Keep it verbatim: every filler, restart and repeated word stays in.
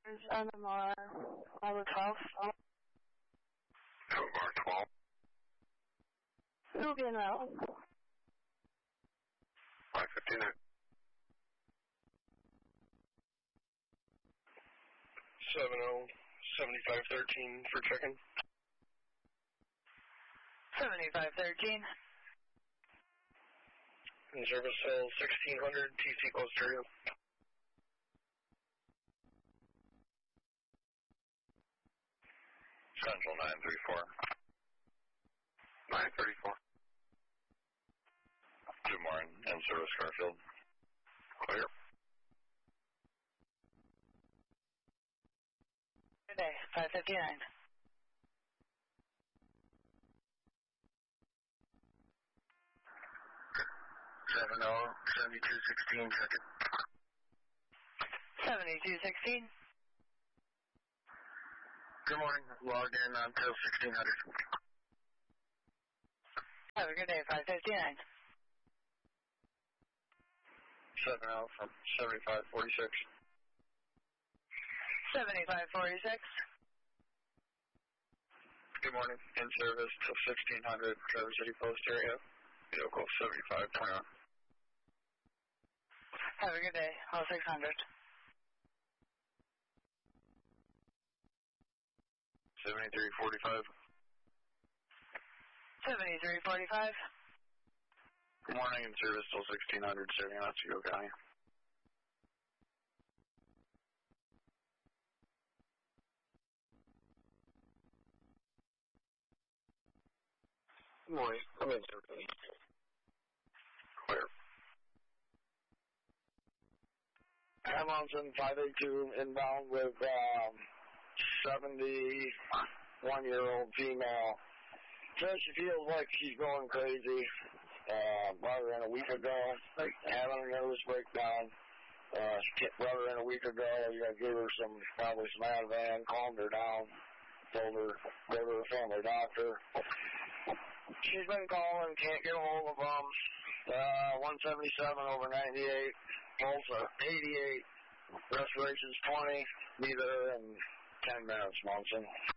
N M R number twelve. N M R twelve. Who will be in route? five fifty-nine. seven oh, seventy-five thirteen for check-in. seventy-five thirteen. In service cell sixteen hundred, T C close stereo. Central nine three four. nine thirty-four. Two more in, in service Garfield. Clear. Good day, five fifty-nine. seven oh, seventy-two sixteen, check-in. seventy-two sixteen. Good morning, logged in until sixteen hundred. Have a good day, five fifty-nine. seven oh from seventy-five forty-six. seventy-five forty-six. Good morning, in service till sixteen hundred, Traverse City Post area. Vehicle seventy-five twenty-one. Have a good day, all six hundred. seventy-three forty-five. seventy-three forty-five. Good morning, in service till sixteen hundred, serving Otsego County. Good morning, I'm in service. Clear. Hamilton five eighty-two inbound with um, seventy-one-year-old female. Says she feels like she's going crazy. Uh, brought her in a week ago, having a nervous breakdown. Uh, she brought her in a week ago. You got to give her some, probably some Ativan, calmed her down. Told her, go to her family doctor. She's been calling, can't get a hold of them. Uh, one seventy-seven over ninety-eight, pulse of eighty-eight, respiration's twenty, be there in ten minutes, Munson.